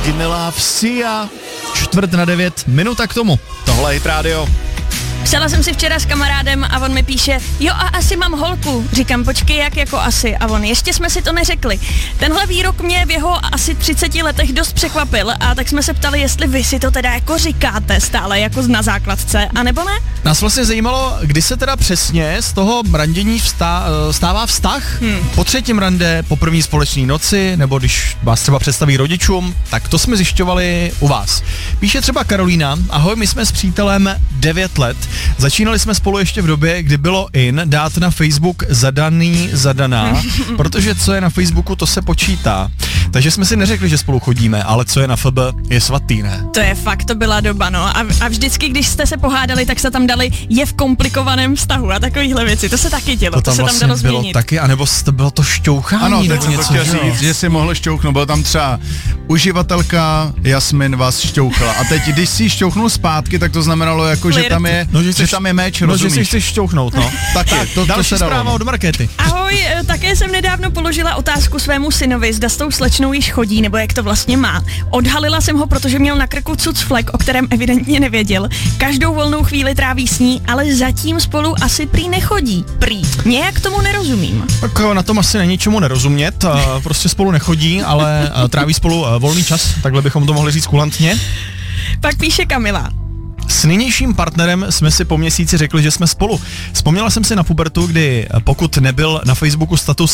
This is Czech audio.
Gimila Sia, 8:45, minuta k tomu. Tohle je Hit Radio. Psala jsem si včera s kamarádem a on mi píše, jo a asi mám holku. Říkám, počkej, jak jako asi? A on, ještě jsme si to neřekli. Tenhle výrok mě v jeho asi 30 letech dost překvapil a tak jsme se ptali, jestli vy si to teda jako říkáte stále jako na základce, anebo ne? Nás vlastně zajímalo, kdy se teda přesně z toho randění stává vztah. Po třetím rande, po první společné noci, nebo když vás třeba představí rodičům, tak to jsme zjišťovali u vás. Píše třeba Karolína, ahoj, my jsme s přítelem 9 let. Začínali jsme spolu ještě v době, kdy bylo in dát na Facebook zadaná, protože co je na Facebooku, to se počítá. Takže jsme si neřekli, že spolu chodíme, ale co je na FB, je svatý, ne? To je fakt, to byla doba, no. A vždycky, když jste se pohádali, tak se tam dali je v komplikovaném vztahu a takovýhle věci. To se taky dělo, to se tam vlastně dalo změnit. bylo taky, anebo to bylo to šťouchání. Ano, nebo tak jsem to něco, chtěl říct, že si mohl šťouchnout. Bylo tam třeba uživatelka Jasmin vás šťouchla. A teď, když si šťouchnul zpátky, tak to znamenalo jako, že tam je, že tam je meč, rozumíš? že si chceš šťouchnout, no. Taky, to další se dalo. zpráva od Markéty. Ahoj, také jsem nedávno položila otázku svému synovi, zda s tou slečnou již chodí, nebo jak to vlastně má. Odhalila jsem ho, protože měl na krku cucflek, o kterém evidentně nevěděl. Každou volnou chvíli tráví s ní, ale zatím spolu asi prý nechodí. Prý. Nějak tomu nerozumím. Tak na tom asi není čemu nerozumět, prostě spolu nechodí, ale tráví spolu volný čas, takhle bychom to mohli říct kulantně. Pak píše Kamila. S nynějším partnerem jsme si po měsíci řekli, že jsme spolu. Vzpomněla jsem si na pubertu, kdy pokud nebyl na Facebooku status